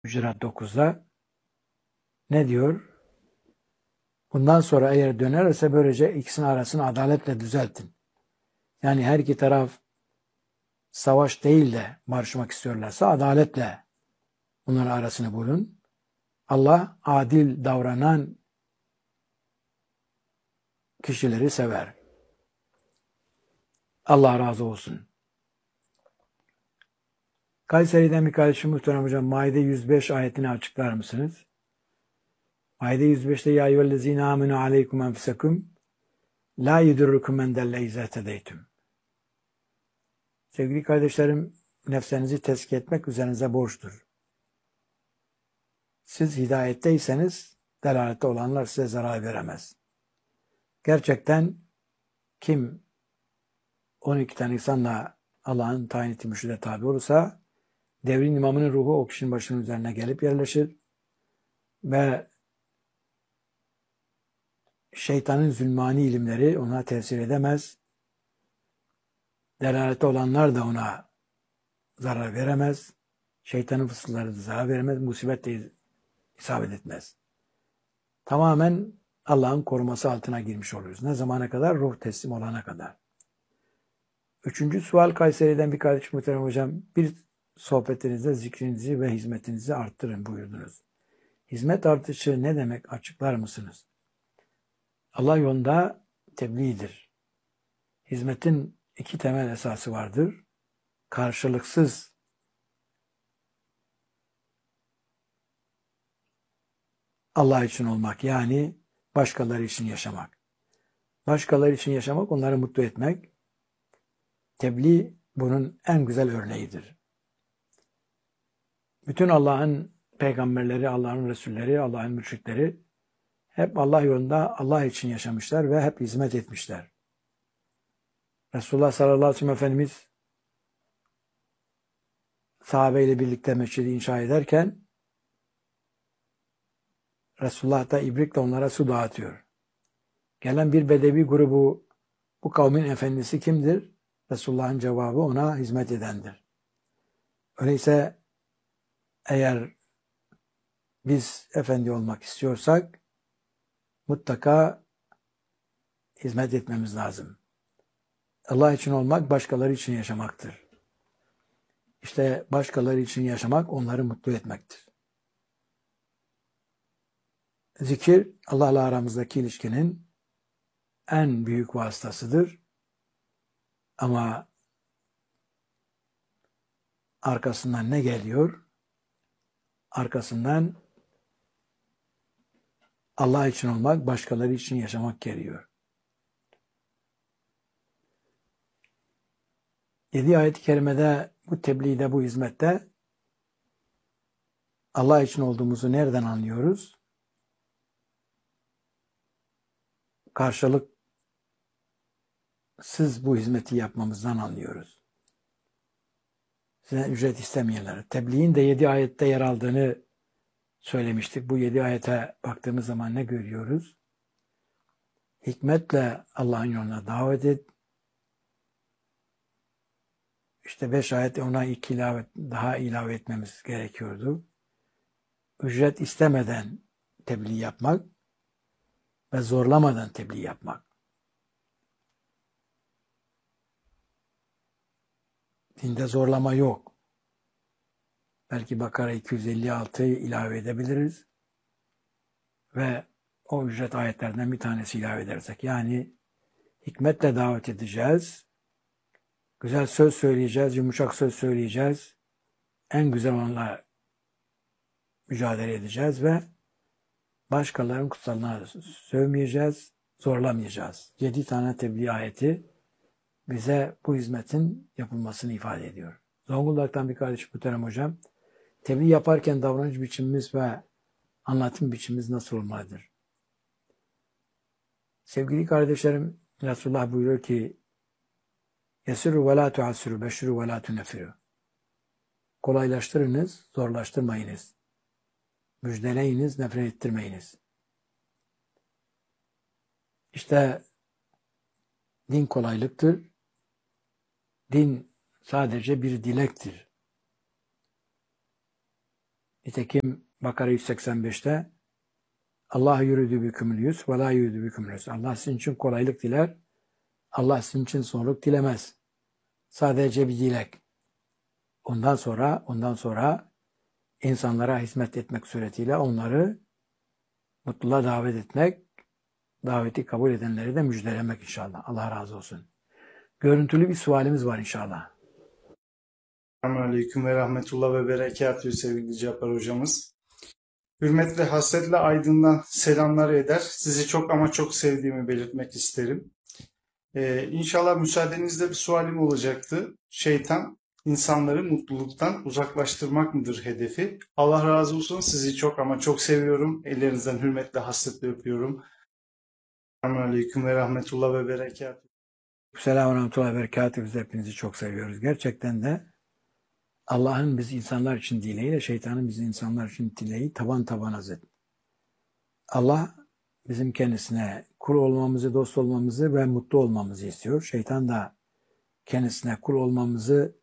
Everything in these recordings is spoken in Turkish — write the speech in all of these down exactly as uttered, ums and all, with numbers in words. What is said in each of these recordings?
Hucurat dokuzda ne diyor? Bundan sonra eğer dönerse böylece ikisinin arasını adaletle düzeltin. Yani her iki taraf savaş değil de barışmak istiyorlarsa adaletle bunların arasını bulun. Allah adil davranan kişileri sever. Allah razı olsun. Kayseri'den bir kardeşim muhterem hocam Maide yüz beş ayetini açıklar mısınız? Maide yüz beşte ya eyyühellezine amenu aleykum enfusekum la yudurrukum men delle izâ tedeytüm. Sevgili kardeşlerim, nefsinizi tezkiye etmek üzerinize borçtur. Siz hidayetteyseniz delalette olanlar size zarar veremez. Gerçekten kim on iki tane insanla Allah'ın tayin ettiği mürşide tabi olursa devrin imamının ruhu o kişinin başının üzerine gelip yerleşir ve şeytanın zulmani ilimleri ona tesir edemez. Delalette olanlar da ona zarar veremez. Şeytanın fısıldaları da zarar veremez. Musibet de isabet etmez. Tamamen Allah'ın koruması altına girmiş oluruz. Ne zamana kadar? Ruh teslim olana kadar. Üçüncü sual Kayseri'den bir kardeşim muhterem hocam. Bir sohbetinizde zikrinizi ve hizmetinizi arttırın buyurdunuz. Hizmet artışı ne demek? Açıklar mısınız? Allah yolunda tebliğdir. Hizmetin iki temel esası vardır. Karşılıksız Allah için olmak, yani başkaları için yaşamak. Başkaları için yaşamak, onları mutlu etmek. Tebliğ bunun en güzel örneğidir. Bütün Allah'ın peygamberleri, Allah'ın Resulleri, Allah'ın mürşitleri hep Allah yolunda Allah için yaşamışlar ve hep hizmet etmişler. Resulullah sallallahu aleyhi ve sellem Efendimiz sahabeyle birlikte mescidi inşa ederken Resulullah da ibrikle onlara su dağıtıyor. Gelen bir bedevi grubu, bu kavmin efendisi kimdir? Resulullah'ın cevabı ona hizmet edendir. Öyleyse eğer biz efendi olmak istiyorsak mutlaka hizmet etmemiz lazım. Allah için olmak başkaları için yaşamaktır. İşte başkaları için yaşamak onları mutlu etmektir. Zikir Allah'la aramızdaki ilişkinin en büyük vasıtasıdır. Ama arkasından ne geliyor? Arkasından Allah için olmak, başkaları için yaşamak geliyor. Yedi ayet-i kerimede, bu tebliğde, bu hizmette Allah için olduğumuzu nereden anlıyoruz? Karşılıksız bu hizmeti yapmamızdan anlıyoruz. Sizden ücret istemeyenler. Tebliğin de yedi ayette yer aldığını söylemiştik. Bu yedi ayete baktığımız zaman ne görüyoruz? Hikmetle Allah'ın yoluna davet et. İşte beş ayet ona iki ilave, daha ilave etmemiz gerekiyordu. Ücret istemeden tebliğ yapmak ve zorlamadan tebliğ yapmak. Dinde zorlama yok. Belki Bakara iki yüz elli altıyı ilave edebiliriz ve o ücret ayetlerden bir tanesi ilave edersek. Yani hikmetle davet edeceğiz. Güzel söz söyleyeceğiz, yumuşak söz söyleyeceğiz. En güzel olanla mücadele edeceğiz ve başkalarının kutsalına sövmeyeceğiz, zorlamayacağız. Yedi tane tebliğ ayeti bize bu hizmetin yapılmasını ifade ediyor. Zonguldak'tan bir kardeşim muhterem hocam, tebliğ yaparken davranış biçimimiz ve anlatım biçimimiz nasıl olmalıdır? Sevgili kardeşlerim, Resulullah buyuruyor ki yesiru ve la tuassiru, beşiru ve la tunefiru. Kolaylaştırınız, zorlaştırmayınız. Müjdeleyiniz, nefret ettirmeyiniz. İşte din kolaylıktır. Din sadece bir dilektir. Nitekim Bakara yüz seksen beşte Allah yürüdü bükümül yüz ve la yürüdü bükümül yüz. Allah sizin için kolaylık diler. Allah sizin için zorluk dilemez. Sadece bir dilek. Ondan sonra ondan sonra insanlara hizmet etmek suretiyle onları mutluluğa davet etmek, daveti kabul edenleri de müjdelemek inşallah. Allah razı olsun. Görüntülü bir sualimiz var inşallah. Selamünaleyküm ve rahmetullah ve berekatühü sevgili Cabbar hocamız. Hürmetle, hasretle Aydın'dan selamlar eder. Sizi çok ama çok sevdiğimi belirtmek isterim. Ee, İnşallah müsaadenizle bir sualim olacaktı. Şeytan insanları mutluluktan uzaklaştırmak mıdır hedefi? Allah razı olsun. Sizi çok ama çok seviyorum. Ellerinizden hürmetle, hasretle öpüyorum. Selamünaleyküm ve rahmetullah ve berekatühü. Selamun Rahmetullah ve Berekatühü. Biz hepinizi çok seviyoruz. Gerçekten de Allah'ın biz insanlar için dileğiyle şeytanın biz insanlar için dileği taban tabana zıt. Allah bizim kendisine kul olmamızı, dost olmamızı ve mutlu olmamızı istiyor. Şeytan da kendisine kul olmamızı,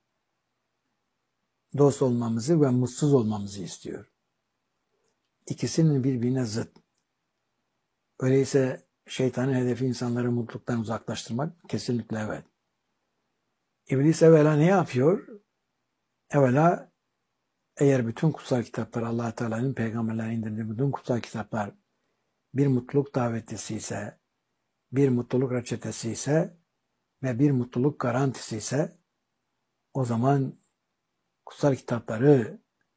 dost olmamızı ve mutsuz olmamızı istiyor. İkisinin birbirine zıt. Öyleyse şeytanın hedefi insanları mutluluktan uzaklaştırmak kesinlikle evet. İblis evvela ne yapıyor? Evvela eğer bütün kutsal kitaplar Allah Teala'nın peygamberlerine indirdiği bütün kutsal kitaplar bir mutluluk davetlisi ise, bir mutluluk reçetesi ise ve bir mutluluk garantisi ise o zaman kutsal kitapları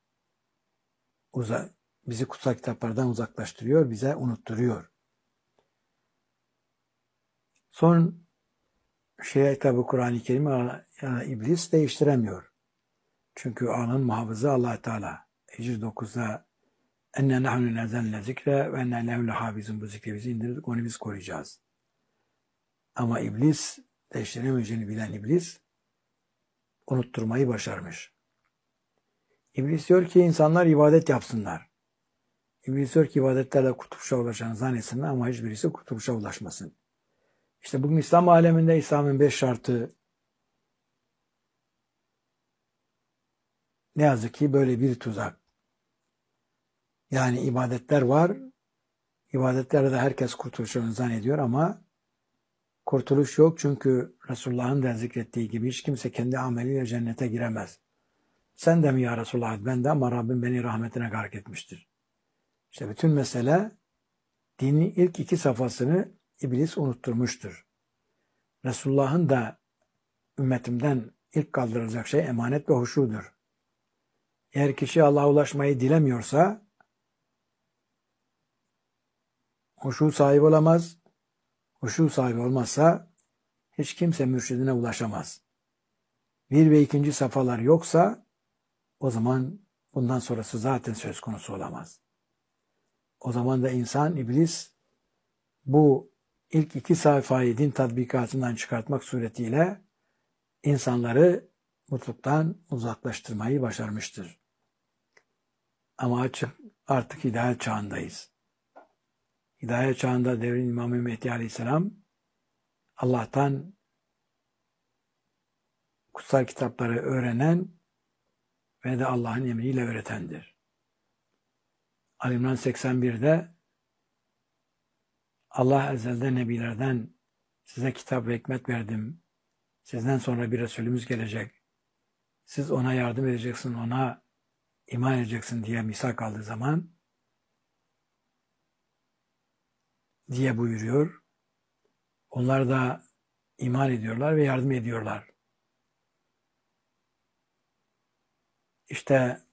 uza, bizi kutsal kitaplardan uzaklaştırıyor, bize unutturuyor. Son şey tabi Kur'an-ı Kerim'i yani iblis değiştiremiyor. Çünkü anın muhafızı Allah Teala. Hicr dokuzda enne nahnu nezzelne zikre ve enne lehu lehafizun, bu zikri bizi indirdik, onu biz koruyacağız. Ama iblis, değiştiremeyeceğini bilen iblis unutturmayı başarmış. İblis diyor ki insanlar ibadet yapsınlar. İblis diyor ki ibadetlerle kurtuluşa ulaşacağını zannetsinler ama hiçbirisi kurtuluşa ulaşmasın. İşte bugün İslam aleminde İslam'ın beş şartı ne yazık ki böyle bir tuzak. Yani ibadetler var. İbadetlerde de herkes kurtuluşunu zannediyor ama kurtuluş yok, çünkü Resulullah'ın da zikrettiği gibi hiç kimse kendi ameliyle cennete giremez. Sen de mi ya Resulullah? Ben de, ama Rabbim beni rahmetine gark etmiştir. İşte bütün mesele dinin ilk iki safhasını iblis unutturmuştur. Resulullah'ın da ümmetimden ilk kaldırılacak şey emanet ve huşudur. Eğer kişi Allah'a ulaşmayı dilemiyorsa huşu sahibi olamaz. Huşu sahibi olmazsa hiç kimse mürşidine ulaşamaz. Bir ve ikinci safhalar yoksa o zaman bundan sonrası zaten söz konusu olamaz. O zaman da insan, iblis bu ilk iki sayfayı din tatbikatından çıkartmak suretiyle insanları mutluluktan uzaklaştırmayı başarmıştır. Ama açık artık hidayet çağındayız. Hidayet çağında devrin İmam-ı Mehdi Aleyhisselam Allah'tan kutsal kitapları öğrenen ve de Allah'ın emriyle öğretendir. Ali İmran seksen birde Allah ezelden nebilerden size kitap ve hikmet verdim. Sizden sonra bir Resulümüz gelecek. Siz ona yardım edeceksin, ona iman edeceksin diye misak aldığı zaman diye buyuruyor. Onlar da iman ediyorlar ve yardım ediyorlar. İşte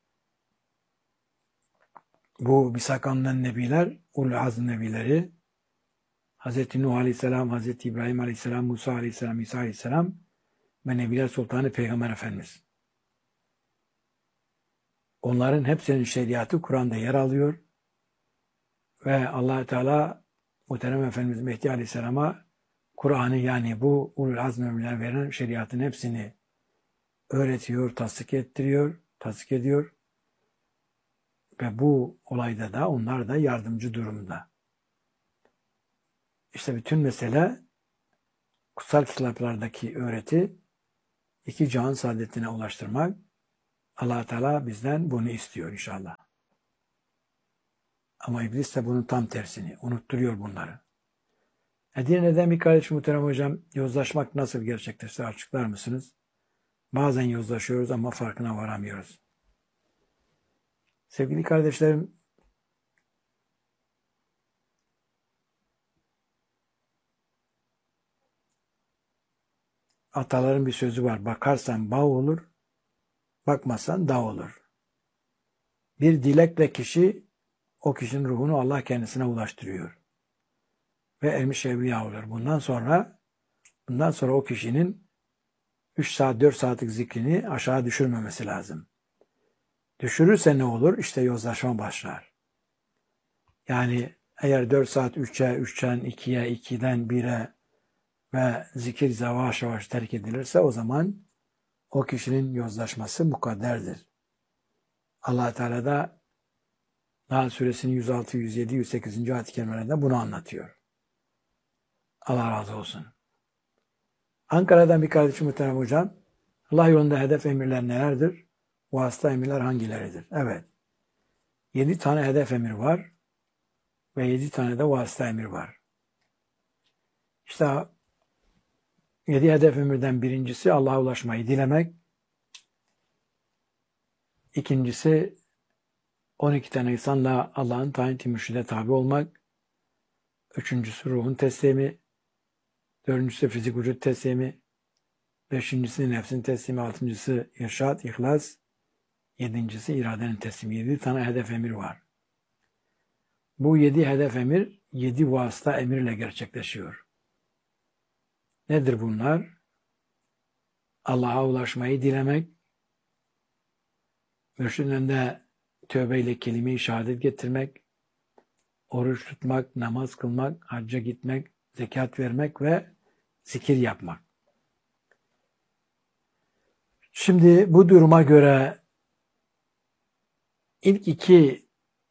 bu misak alınan nebiler, ulul azm nebileri, Hazreti Nuh Aleyhisselam, Hazreti İbrahim Aleyhisselam, Musa Aleyhisselam, İsa Aleyhisselam ve Nebiler Sultanı Peygamber Efendimiz. Onların hepsinin şeriatı Kur'an'da yer alıyor ve Allah Teala Muhterem Efendimiz Mehdi Aleyhisselam'a Kur'an'ı, yani bu ulul azm nebiler veren şeriatın hepsini öğretiyor, tasdik ettiriyor, tasdik ediyor ve bu olayda da onlar da yardımcı durumda. İşte bütün mesele kutsal kitaplardaki öğreti iki cihan saadetine ulaştırmak, Allah Teala bizden bunu istiyor inşallah. Ama iblis de bunun tam tersini unutturuyor bunları. Edirne'den bir kardeşim muhterem hocam, yozlaşmak nasıl gerçekleşir açıklar mısınız? Bazen yozlaşıyoruz ama farkına varamıyoruz. Sevgili kardeşlerim, ataların bir sözü var. Bakarsan bağ olur, bakmazsan dağ olur. Bir dilekle kişi, o kişinin ruhunu Allah kendisine ulaştırıyor. Ve ermiş evliya olur. Bundan sonra, bundan sonra o kişinin üç saat, dört saatlik zikrini aşağı düşürmemesi lazım. Düşürürse ne olur? İşte yozlaşma başlar. Yani eğer dört saat üçe, üçten ikiye, ikiden bire ve zikir yavaş yavaş terk edilirse o zaman o kişinin yozlaşması mukadderdir. Allah Teala da Nahl Suresinin yüz altı, yüz yedi, yüz sekiz. ayet-i kerimelerinde bunu anlatıyor. Allah razı olsun. Ankara'dan bir kardeşim muhterem hocam, Allah yolunda hedef emirler nelerdir? Vasıta emirler hangileridir? Evet. Yedi tane hedef emir var ve yedi tane de vasıta emir var. İşte yedi hedef emirden birincisi Allah'a ulaşmayı dilemek. İkincisi on iki tane insanla Allah'ın tayin ettiği mürşide tabi olmak. Üçüncüsü ruhun teslimi. Dördüncüsü fizik vücut teslimi. Beşincisi nefsin teslimi. Altıncısı irşad, ihlas. Yedincisi iradenin teslimi. Yedi tane hedef emir var. Bu yedi hedef emir, yedi vasıta emirle gerçekleşiyor. Nedir bunlar? Allah'a ulaşmayı dilemek, mürşidin önünde tövbeyle kelime-i şehadet getirmek, oruç tutmak, namaz kılmak, hacca gitmek, zekat vermek ve zikir yapmak. Şimdi bu duruma göre ilk iki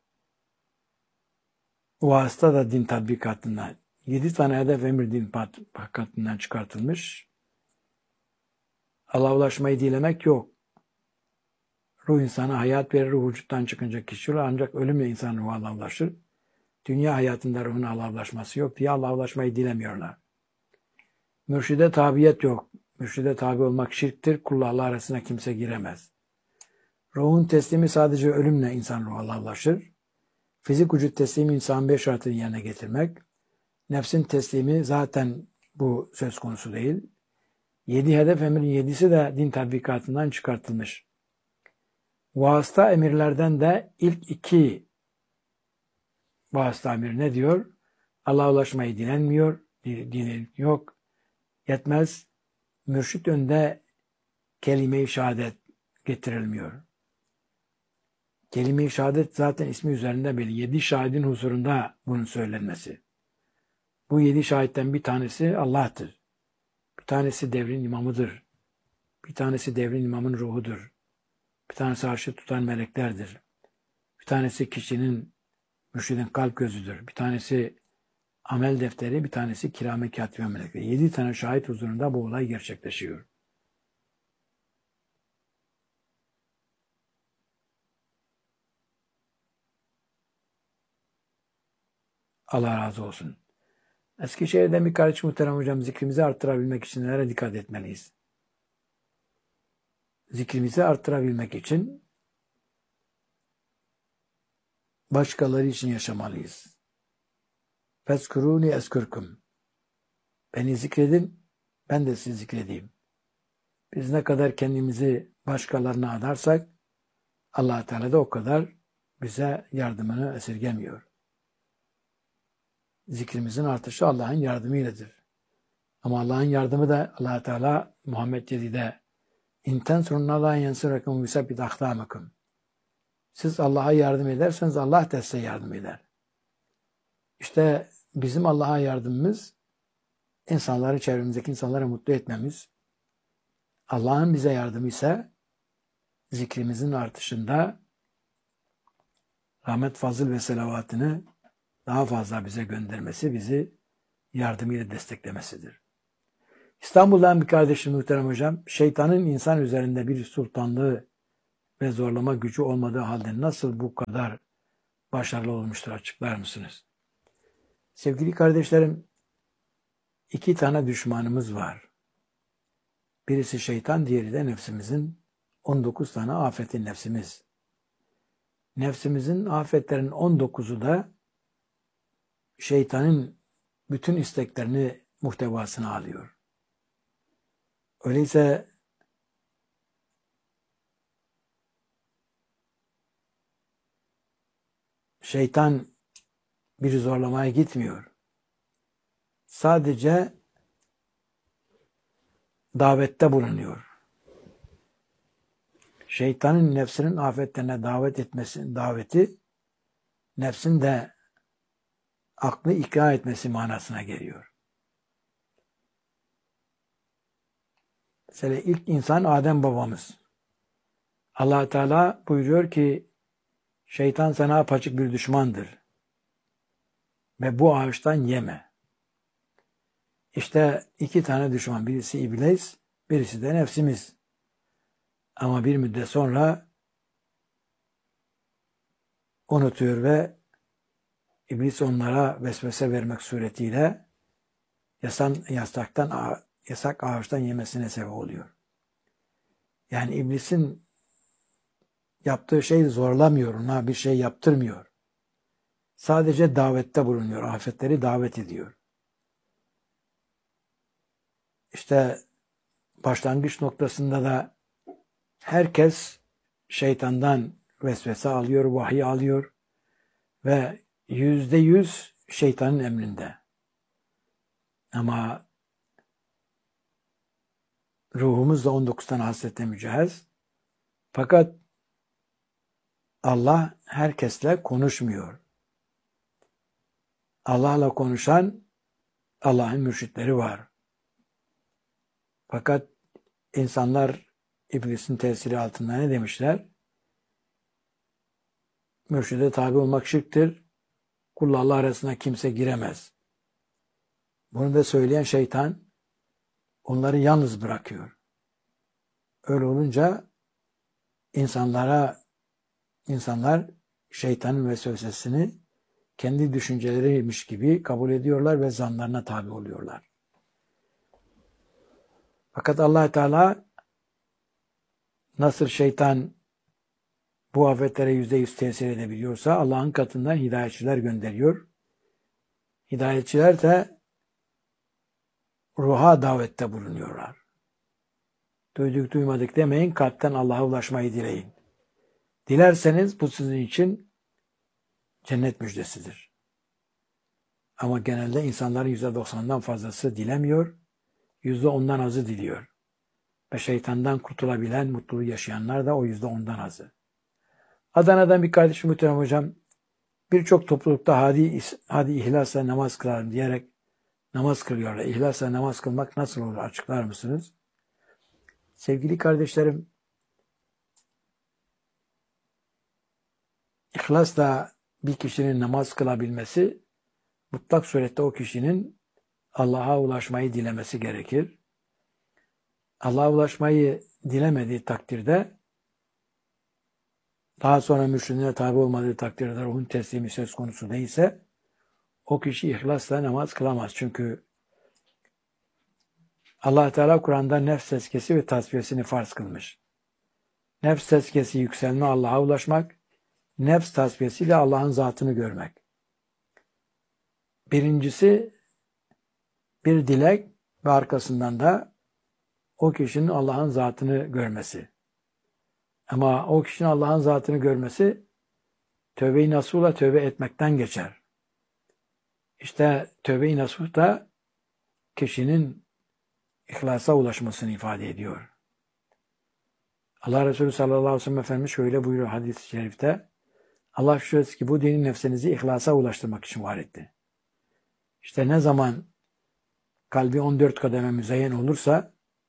vasıta da din tatbikatından, yedi tane hedef emir din tatbikatından çıkartılmış. Allah'a ulaşmayı dilemek yok. Ruh insana hayat verir, ruh vücuttan çıkınca kişi olur. Ancak ölümle insan ruhu Allah'a ulaşır. Dünya hayatında ruhun Allah'a ulaşması yok diye Allah'a ulaşmayı dilemiyorlar. Mürşide tabiyet yok. Mürşide tabi olmak şirktir. Kulla Allah arasına kimse giremez. Ruhun teslimi sadece ölümle insan ruhu Allah'a ulaşır. Fizik vücut teslimi insanın beş şartını yerine getirmek. Nefsin teslimi zaten bu söz konusu değil. Yedi hedef emirin yedisi de din tatbikatından çıkartılmış. Vasıta emirlerden de ilk iki vasıta emir ne diyor? Allah'a ulaşmayı dilenmiyor, dinin yok, yetmez. Mürşit önünde kelime-i şehadet getirilmiyor. Kelime-i şehadet zaten ismi üzerinde belli. Yedi şahidin huzurunda bunun söylenmesi. Bu yedi şahitten bir tanesi Allah'tır. Bir tanesi devrin imamıdır. Bir tanesi devrin imamın ruhudur. Bir tanesi arşı tutan meleklerdir. Bir tanesi kişinin, mürşidin kalp gözüdür. Bir tanesi amel defteri, bir tanesi kirame katibe melekleri. Yedi tane şahit huzurunda bu olay gerçekleşiyor. Allah razı olsun. Eskişehir'den bir kardeşim muhterem hocam, zikrimizi arttırabilmek için nelere dikkat etmeliyiz? Zikrimizi arttırabilmek için başkaları için yaşamalıyız. Fezkuruni eskurkum. Beni zikredin, ben de sizi zikredeyim. Biz ne kadar kendimizi başkalarına adarsak, Allah Teala da o kadar bize yardımını esirgemiyor. Zikrimizin artışı Allah'ın yardımıyladır. Ama Allah'ın yardımı da Allah Teala Muhammed Cedi'de İn tensurunallah yensurekum yusabbit akdamakum. Siz Allah'a yardım ederseniz Allah da size yardım eder. İşte bizim Allah'a yardımımız insanları, çevremizdeki insanları mutlu etmemiz. Allah'ın bize yardımı ise zikrimizin artışında rahmet, fazıl ve selavatını daha fazla bize göndermesi, bizi yardımıyla desteklemesidir. İstanbul'dan bir kardeşim muhterem hocam, şeytanın insan üzerinde bir sultanlığı ve zorlama gücü olmadığı halde nasıl bu kadar başarılı olmuştur, açıklar mısınız? Sevgili kardeşlerim, iki tane düşmanımız var. Birisi şeytan, diğeri de nefsimizin on dokuz tane afeti nefsimiz. Nefsimizin afetlerinin on dokuzu da şeytanın bütün isteklerini muhtevasına alıyor. Öyleyse şeytan bir zorlamaya gitmiyor. Sadece davette bulunuyor. Şeytanın nefsinin afetlerine davet etmesi, daveti nefsin de aklı ikna etmesi manasına geliyor. Mesela ilk insan Adem babamız. Allah Teala buyuruyor ki şeytan sana apaçık bir düşmandır ve bu ağaçtan yeme. İşte iki tane düşman. Birisi iblis, birisi de nefsimiz. Ama bir müddet sonra unutuyor ve iblis onlara vesvese vermek suretiyle yasan, yasaktan, yasak ağaçtan yemesine sebep oluyor. Yani iblisin yaptığı şey zorlamıyor, ona bir şey yaptırmıyor. Sadece davette bulunuyor, afetleri davet ediyor. İşte başlangıç noktasında da herkes şeytandan vesvese alıyor, vahiy alıyor ve yüzde yüz şeytanın emrinde. Ama ruhumuz da on dokuz tane hasletle mücehhez. Fakat Allah herkesle konuşmuyor. Allah'la konuşan Allah'ın mürşitleri var. Fakat insanlar iblisin tesiri altında ne demişler? Mürşide tabi olmak şirktir. Kulla Allah arasına kimse giremez. Bunu da söyleyen şeytan onları yalnız bırakıyor. Öyle olunca insanlara insanlar şeytanın vesvesesini kendi düşünceleriymiş gibi kabul ediyorlar ve zanlarına tabi oluyorlar. Fakat Allah Teala nasıl şeytan bu afetlere yüzde yüz tesir edebiliyorsa Allah'ın katından hidayetçiler gönderiyor. Hidayetçiler de ruha davette bulunuyorlar. Duyduk duymadık demeyin, kalpten Allah'a ulaşmayı dileyin. Dilerseniz bu sizin için cennet müjdesidir. Ama genelde insanların yüzde doksandan fazlası dilemiyor, yüzde ondan azı diliyor. Ve şeytandan kurtulabilen, mutluluğu yaşayanlar da o yüzde ondan azı. Adana'dan bir kardeşim muhterem hocam, birçok toplulukta hadi, hadi ihlasla namaz kılarım diyerek namaz kılıyorlar. İhlasla namaz kılmak nasıl olur, açıklar mısınız? Sevgili kardeşlerim, İhlasla bir kişinin namaz kılabilmesi, mutlak surette o kişinin Allah'a ulaşmayı dilemesi gerekir. Allah'a ulaşmayı dilemediği takdirde, daha sonra mürşidine tabi olmadığı takdirde ruhun teslimi söz konusu değilse, o kişi ihlasla namaz kılamaz. Çünkü Allah Teala Kur'an'da nefs tezkiyesi ve tasfiyesini farz kılmış. Nefs tezkiyesi yükselme, Allah'a ulaşmak, nefs tasfiyesiyle Allah'ın zatını görmek. Birincisi bir dilek ve arkasından da o kişinin Allah'ın zatını görmesi. Ama o kişinin Allah'ın zatını görmesi tövbe-i nasuhla tövbe etmekten geçer. İşte tövbe-i nasuh da kişinin ihlasa ulaşmasını ifade ediyor. Allah Resulü sallallahu aleyhi ve sellem Efendimiz şöyle buyuruyor hadis-i şerifte: Allah şüphesiz ki bu dinin nefsinizi ihlasa ulaştırmak için var etti. İşte ne zaman kalbi on dört kademe müzeyyen olursa,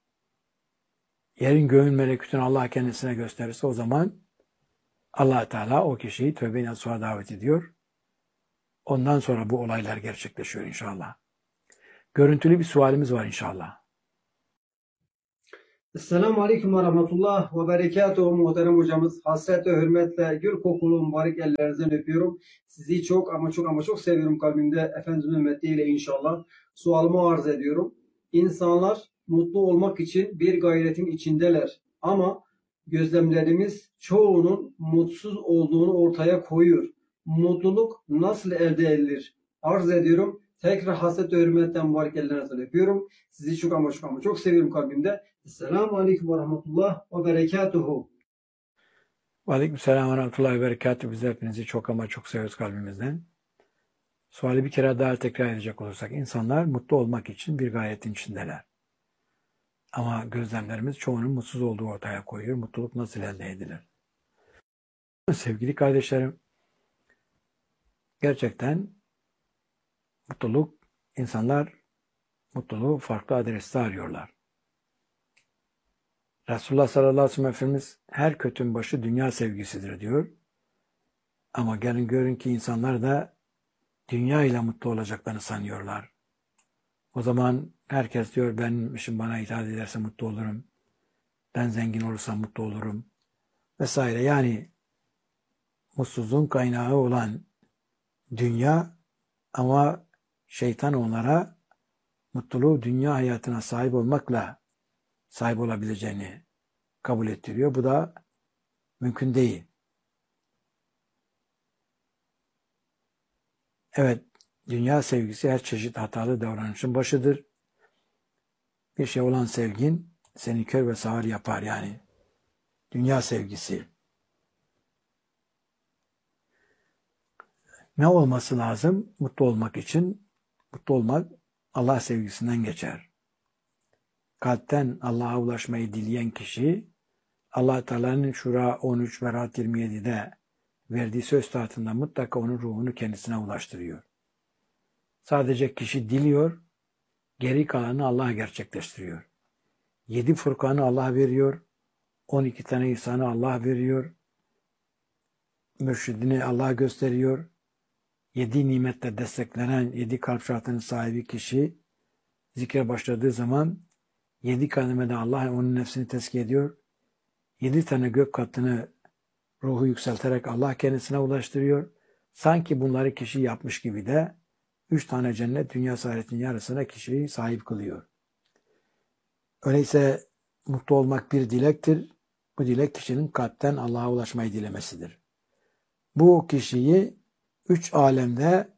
yerin göğün melekutunu Allah kendisine gösterirse, o zaman Allah Teala o kişiyi tövbe-i nasuha davet ediyor. Ondan sonra bu olaylar gerçekleşiyor inşallah. Görüntülü bir sualimiz var inşallah. Esselamu Aleyküm ve Rahmetullah ve Berekatuhu muhterem hocamız. Hasretle, hürmetle, gül kokulu mübarek ellerinizden öpüyorum. Sizi çok ama çok ama çok seviyorum kalbimde. Efendimizin ümmetiyle inşallah. Sualımı arz ediyorum. İnsanlar mutlu olmak için bir gayretin içindeler. Ama gözlemlerimiz çoğunun mutsuz olduğunu ortaya koyuyor. Mutluluk nasıl elde edilir? Arz ediyorum. Tekrar hasretle, hürmetle mübarek ellerinizden öpüyorum. Sizi çok ama çok ama çok seviyorum kalbimde. Esselamu Aleyküm ve Rahmetullah ve Berekatuhu. Aleykümselam ve rahmetullahi ve berekatuhu. Biz hepinizi çok ama çok seviyoruz kalbimizden. Suali bir kere daha tekrar edecek olursak, insanlar mutlu olmak için bir gayretin içindeler. Ama gözlemlerimiz çoğunun mutsuz olduğu ortaya koyuyor. Mutluluk nasıl elde edilir? Sevgili kardeşlerim, gerçekten mutluluk, insanlar mutluluğu farklı adreste arıyorlar. Resulullah sallallahu aleyhi ve sellem Efendimiz her kötünün başı dünya sevgisidir diyor. Ama gelin görün ki insanlar da dünya ile mutlu olacaklarını sanıyorlar. O zaman herkes diyor benim işim bana itaat ederse mutlu olurum. Ben zengin olursam mutlu olurum. Vesaire. Yani mutsuzluğun kaynağı olan dünya, ama şeytan onlara mutluluğu dünya hayatına sahip olmakla sahip olabileceğini kabul ettiriyor. Bu da mümkün değil. Evet, dünya sevgisi her çeşit hatalı davranışın başıdır. Bir şey olan sevgin seni kör ve sağır yapar yani. Dünya sevgisi. Ne olması lazım mutlu olmak için? Mutlu olmak Allah sevgisinden geçer. Kalpten Allah'a ulaşmayı dileyen kişi, Allah Teala'nın Şura on üç ve Rahat yirmi yedi'de verdiği söz tahtında mutlaka onun ruhunu kendisine ulaştırıyor. Sadece kişi diliyor, geri kalanı Allah gerçekleştiriyor. Yedi Furkan'ı Allah veriyor, on iki tane ihsanı Allah veriyor, mürşidini Allah gösteriyor. Yedi nimetle desteklenen yedi kalp şartının sahibi kişi zikre başladığı zaman yedi kademede Allah onun nefsini tezkiye ediyor. Yedi tane gök katını ruhu yükselterek Allah kendisine ulaştırıyor. Sanki bunları kişi yapmış gibi de üç tane cennet dünya saadetinin yarısına kişiyi sahip kılıyor. Öyleyse mutlu olmak bir dilektir. Bu dilek kişinin kalpten Allah'a ulaşmayı dilemesidir. Bu kişiyi üç alemde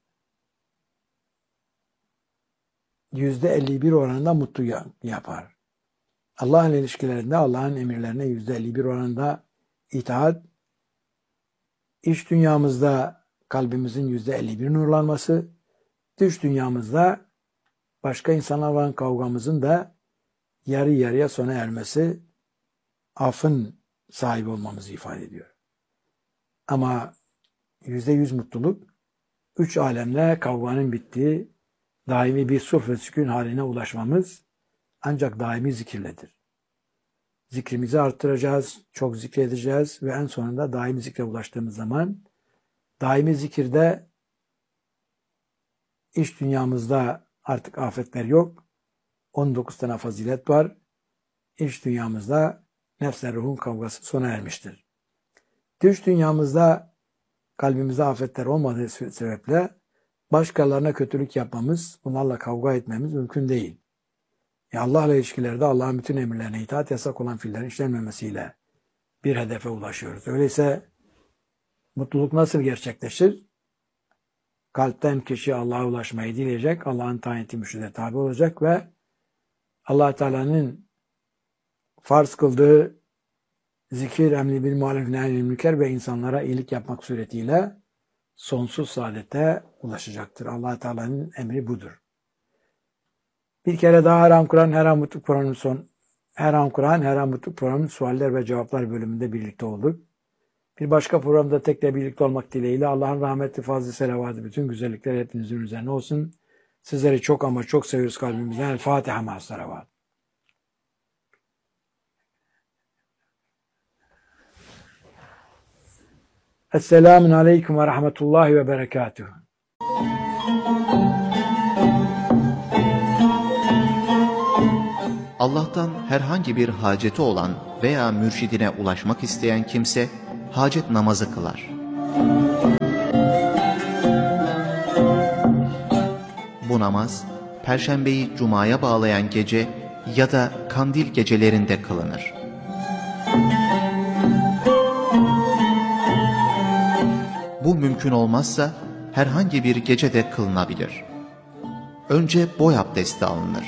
yüzde elli bir oranında mutlu yapar. Allah'ın ilişkilerinde Allah'ın emirlerine yüzde elli bir oranında itaat, iç dünyamızda kalbimizin yüzde elli bir nurlanması, dış dünyamızda başka insanlarla olan kavgamızın da yarı yarıya sona ermesi, affın sahibi olmamızı ifade ediyor. Ama yüzde yüz mutluluk, üç alemle kavganın bittiği, daimi bir sulh ve sükun haline ulaşmamız ancak daimi zikirledir. Zikrimizi arttıracağız, çok zikredeceğiz ve en sonunda daimi zikre ulaştığımız zaman, daimi zikirde iç dünyamızda artık afetler yok, on dokuz tane fazilet var, iç dünyamızda nefsle ruhun kavgası sona ermiştir. Dış dünyamızda kalbimizde afetler olmadığı sebeple başkalarına kötülük yapmamız, bunlarla kavga etmemiz mümkün değil. E Allah'la ilişkilerde Allah'ın bütün emirlerine itaat, yasak olan fiillerin işlenmemesiyle bir hedefe ulaşıyoruz. Öyleyse mutluluk nasıl gerçekleşir? Kalpten kişi Allah'a ulaşmayı dileyecek, Allah'ın tayin ettiği mürşide tabi olacak ve Allah Teala'nın farz kıldığı zikir, emri bil maruf, nehy'il münker ve insanlara iyilik yapmak suretiyle sonsuz saadete ulaşacaktır. Allah Teala'nın emri budur. Bir kere daha Her An Kur'an, Her An Mutluluk programının son Her An Kur'an, Her An Mutluluk programının sualler ve cevaplar bölümünde birlikte olduk. Bir başka programda tekrar birlikte olmak dileğiyle Allah'ın rahmeti, fazlı, selavatı, bütün güzellikler hepinizin üzerine olsun. Sizleri çok ama çok seviyoruz kalbimizden. El Fatiha ma'as salavat. Esselamun aleyküm ve rahmetullahi ve berekatuhu. Allah'tan herhangi bir haceti olan veya mürşidine ulaşmak isteyen kimse hacet namazı kılar. Bu namaz, Perşembeyi Cuma'ya bağlayan gece ya da kandil gecelerinde kılınır. Bu mümkün olmazsa herhangi bir gecede kılınabilir. Önce boy abdesti alınır.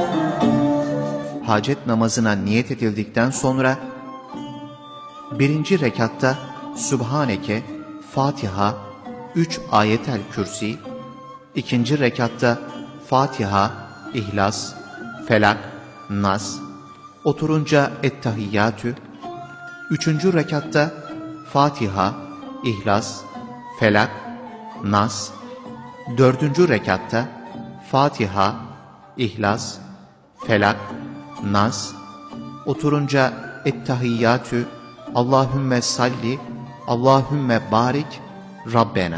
Hacet namazına niyet edildikten sonra birinci rekatta Sübhaneke, Fatiha, üç ayetel kürsi, ikinci rekatta Fatiha, İhlas, Felak, Nas, oturunca Ettehiyyatü, üçüncü rekatta Fatiha, İhlas, Felak, Nas, dördüncü rekatta Fatiha, İhlas, Felak, Nas, oturunca Ettehiyyatü, Allahümme salli, Allahümme barik, Rabbena.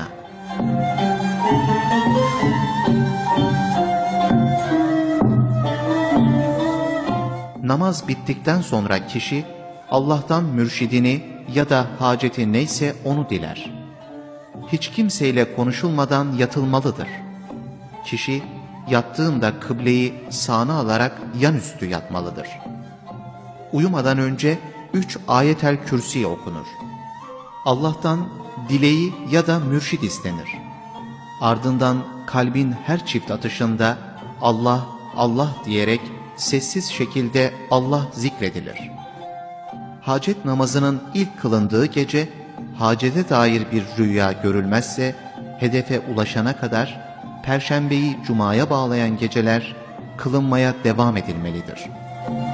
Namaz bittikten sonra kişi Allah'tan mürşidini ya da haceti neyse onu diler. Hiç kimseyle konuşulmadan yatılmalıdır. Kişi yattığında kıbleyi sağına alarak yanüstü yatmalıdır. Uyumadan önce üç ayetel kürsi okunur. Allah'tan dileği ya da mürşid istenir. Ardından kalbin her çift atışında Allah, Allah diyerek sessiz şekilde Allah zikredilir. Hacet namazının ilk kılındığı gece, hacete dair bir rüya görülmezse, hedefe ulaşana kadar Perşembeyi Cuma'ya bağlayan geceler kılınmaya devam edilmelidir.